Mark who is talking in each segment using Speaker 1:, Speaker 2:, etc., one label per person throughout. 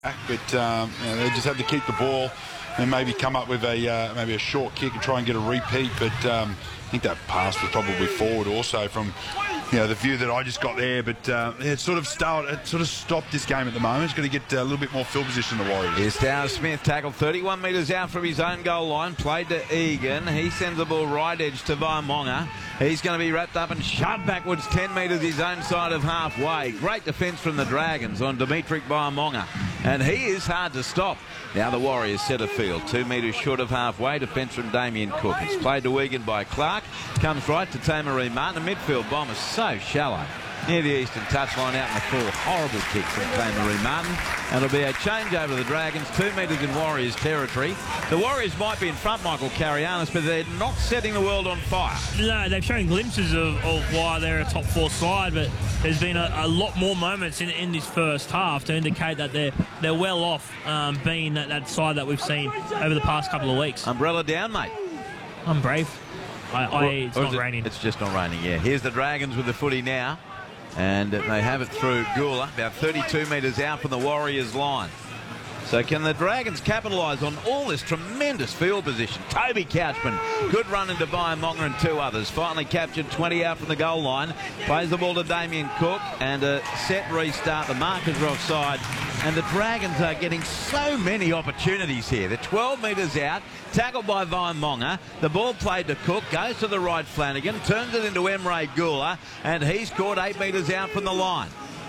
Speaker 1: But they just have to keep the ball and maybe come up with maybe a short kick and try and get a repeat. But I think that pass was probably forward also from the view that I just got there. But it sort of stopped this game at the moment. It's going to get a little bit more field position, the Warriors.
Speaker 2: Here's Towers Smith, tackled 31 metres out from his own goal line, played to Egan. He sends the ball right edge to Vaimonga. He's going to be wrapped up and shoved backwards 10 metres his own side of halfway. Great defence from the Dragons on Dimitri Vaimonga. And he is hard to stop. Now the Warriors centre field, 2 metres short of halfway. Defence from Damien Cook. It's played to Egan by Clark. Comes right to Tamaree Martin. The midfield bomb is so shallow. Near the eastern touchline, out in the full. Horrible kick from Tamaree Martin. And it'll be a change over the Dragons, 2 metres in Warriors territory. The Warriors might be in front, Michael Carianis, but they're not setting the world on fire.
Speaker 3: No, they've shown glimpses of why they're a top 4 side, but there's been a lot more moments in this first half to indicate that they're well off being that side that we've seen over the past couple of weeks.
Speaker 2: Umbrella down, mate.
Speaker 3: I'm brave. It's not raining.
Speaker 2: It's just not raining, yeah. Here's the Dragons with the footy now. And they have it through Gula, about 32 metres out from the Warriors line. So can the Dragons capitalise on all this tremendous field position? Toby Couchman, good run into Vaimonga and 2 others. Finally captured 20 out from the goal line. Plays the ball to Damien Cook and a set restart. The markers are offside. And the Dragons are getting so many opportunities here. They're 12 metres out, tackled by Vaimonga. The ball played to Cook, goes to the right Flanagan, turns it into Emre Gula, and he's caught 8 metres out from the line.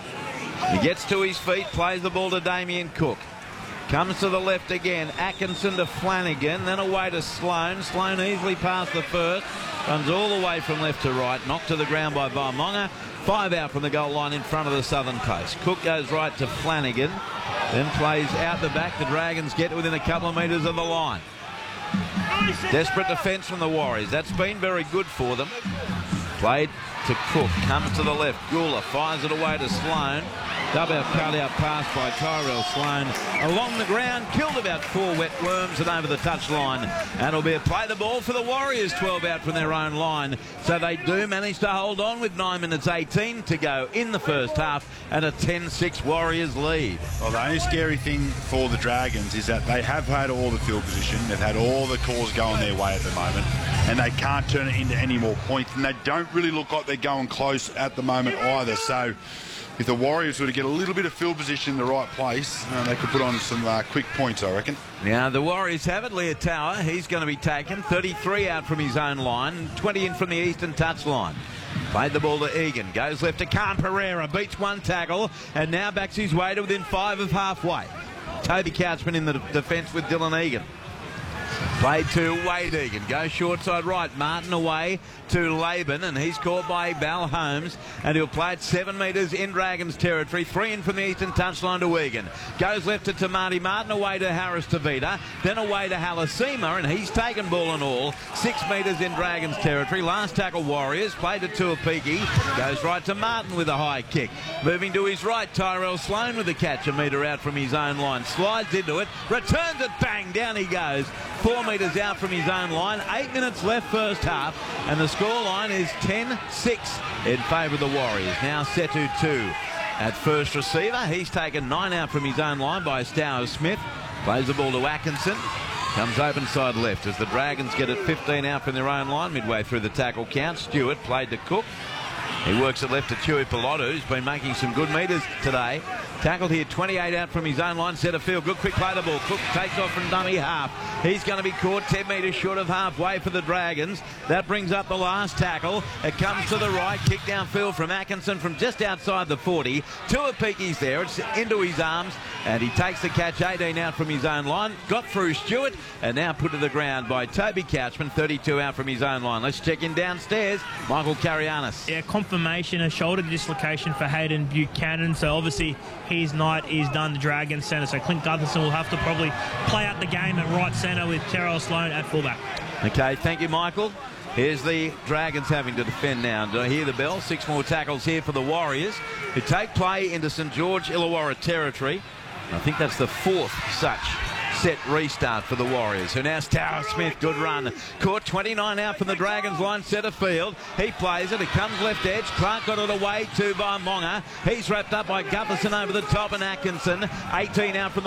Speaker 2: He gets to his feet, plays the ball to Damien Cook. Comes to the left again, Atkinson to Flanagan, then away to Sloan. Sloan easily past the first, runs all the way from left to right, knocked to the ground by Vaimonga. 5 out from the goal line in front of the southern post. Cook goes right to Flanagan, then plays out the back. The Dragons get within a couple of metres of the line. Desperate defence from the Warriors. That's been very good for them. Played to Cook, comes to the left. Gula fires it away to Sloan. Double cut-out pass by Tyrell Sloan along the ground, killed about 4 wet worms and over the touchline. And it'll be a play the ball for the Warriors, 12 out from their own line. So they do manage to hold on with 9 minutes 18 to go in the first half and a 10-6 Warriors lead.
Speaker 1: Well, the only scary thing for the Dragons is that they have had all the field position. They've had all the calls going their way at the moment, and they can't turn it into any more points. And they don't really look like they're going close at the moment either. So if the Warriors were to get a little bit of field position in the right place, they could put on some quick points, I reckon.
Speaker 2: Now, the Warriors have it. Leah Tower, he's going to be taken. 33 out from his own line, 20 in from the eastern touchline. Played the ball to Egan, goes left to Khan Pereira, beats 1 tackle, and now backs his way to within 5 of halfway. Toby Couchman in the defence with Dylan Egan. Played to Wade Egan, goes short side right, Martin away to Laban, and he's caught by Val Holmes, and he'll play it 7 metres in Dragons territory, 3 in from the eastern touchline to Egan. Goes left to Tamati Martin, away to Harris Tavita, then away to Halasima, and he's taken ball and all, 6 metres in Dragons territory. Last tackle Warriors, played to Tuapiki, goes right to Martin with a high kick. Moving to his right, Tyrell Sloan with the catch, a metre out from his own line, slides into it, returns it, bang, down he goes. 4 metres out from his own line, 8 minutes left first half, and the scoreline is 10-6 in favour of the Warriors. Now Setu 2 at first receiver. He's taken 9 out from his own line by Towers Smith. Plays the ball to Atkinson. Comes open side left as the Dragons get it 15 out from their own line midway through the tackle count. Stewart played to Cook. He works it left to Tui Pilotu, who's been making some good metres today. Tackled here, 28 out from his own line, centre field. Good quick play the ball. Cook takes off from dummy half. He's going to be caught 10 metres short of halfway for the Dragons. That brings up the last tackle. It comes to the right. Kick downfield from Atkinson from just outside the 40. Tuapiki's there. It's into his arms. And he takes the catch 18 out from his own line. Got through Stewart. And now put to the ground by Toby Couchman. 32 out from his own line. Let's check in downstairs. Michael Carianis.
Speaker 3: Yeah, confirmation, a shoulder dislocation for Hayden Buchanan. So obviously his night is done, the Dragons centre. So Clint Gutherson will have to probably play out the game at right centre with Terrell Sloan at fullback.
Speaker 2: Okay, thank you, Michael. Here's the Dragons having to defend now. Do I hear the bell? 6 more tackles here for the Warriors, who take play into St George Illawarra territory. I think that's the 4th such set restart for the Warriors, who now Towers Smith, good run. Caught 29 out from the Dragons line, centre field. He plays it, it comes left edge. Clark got it away to Vaimonga. He's wrapped up by Gutherson over the top and Atkinson. 18 out from the